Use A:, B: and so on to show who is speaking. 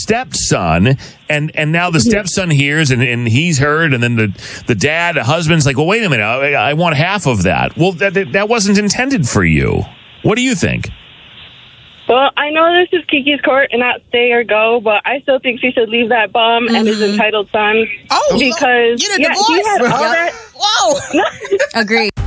A: stepson, and now the stepson hears and he's heard, and then the dad, the husband's like, well, wait a minute, I want half of that. Well, that wasn't intended for you. What do you think?
B: Well, I know this is Kiki's court and not stay or go, but I still think she should leave that bum and his entitled son.
C: Oh,
B: because
C: get a divorce.
B: he had all that.
C: Whoa.
D: Agreed.